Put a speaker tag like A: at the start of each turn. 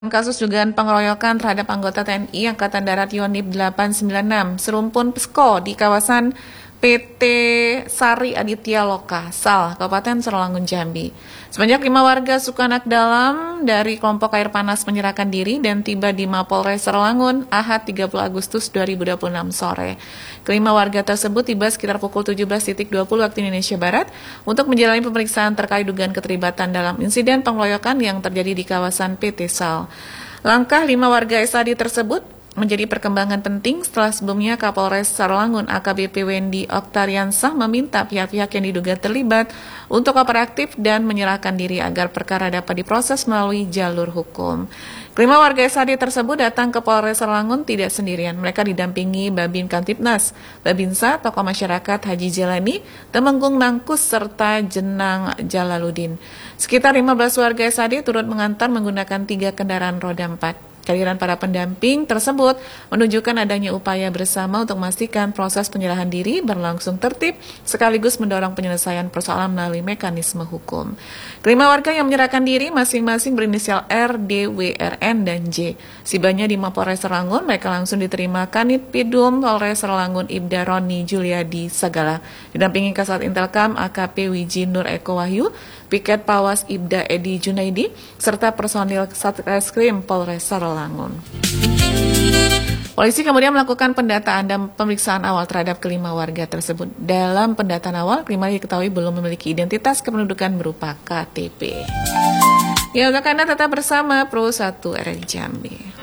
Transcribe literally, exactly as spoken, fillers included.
A: Kasus dugaan pengeroyokan terhadap anggota T N I Angkatan Darat Yonif delapan sembilan enam serumpun Pesko di kawasan P T Sari Aditya Loka, Sal, Kabupaten Serlangun, Jambi. Sebanyak lima warga suku anak dalam dari kelompok air panas menyerahkan diri dan tiba di Mapolres Serlangun Ahad tiga puluh Agustus dua ribu dua puluh enam sore. Kelima warga tersebut tiba sekitar pukul tujuh belas dua puluh waktu Indonesia Barat untuk menjalani pemeriksaan terkait dugaan keterlibatan dalam insiden pengeroyokan yang terjadi di kawasan P T Sal. Langkah lima warga S A D tersebut menjadi perkembangan penting setelah sebelumnya Kapolres Serlangun A K B P Wendy Oktariansah meminta pihak-pihak yang diduga terlibat untuk kooperatif dan menyerahkan diri agar perkara dapat diproses melalui jalur hukum. Kelima warga S A D tersebut datang ke Polres Serlangun tidak sendirian. Mereka didampingi Babin Kantipnas, Babinsa, tokoh masyarakat Haji Jalani, Temenggung Nangkus, serta Jenang Jalaluddin. Sekitar lima belas warga S A D turut mengantar menggunakan tiga kendaraan roda empat. Kehadiran para pendamping tersebut menunjukkan adanya upaya bersama untuk memastikan proses penyerahan diri berlangsung tertib sekaligus mendorong penyelesaian persoalan melalui mekanisme hukum. Kelima warga yang menyerahkan diri masing-masing berinisial R, D, W, R, N, dan J. Sibanya di Mapolres Serlangun, mereka langsung diterima Kanit Pidum Polres Serlangun Ibda Roni Juliadi Sagala, didampingi Kasat Intelkam A K P Wiji Nur Eko Wahyu, Piket Pawas Ibda Edi Junaidi, serta personil Satreskrim Polres Serlangun. Polisi kemudian melakukan pendataan dan pemeriksaan awal terhadap kelima warga tersebut. Dalam pendataan awal, kelima diketahui belum memiliki identitas kependudukan berupa K T P. Ya, untuk Anda tetap bersama Pro satu R R I Jambi.